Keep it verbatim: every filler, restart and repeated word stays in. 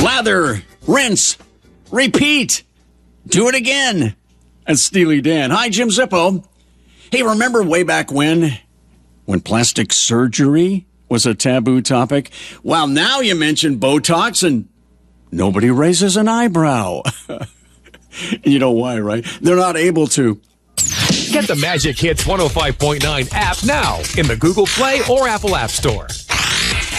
Lather, rinse, repeat. Do it again. That's Steely Dan. Hi, Jim Zippo. Hey, remember way back when? When plastic surgery was a taboo topic? Well, now you mention Botox and nobody raises an eyebrow. You know why, right? They're not able to. Get the Magic Hits one oh five point nine app now in the Google Play or Apple App Store.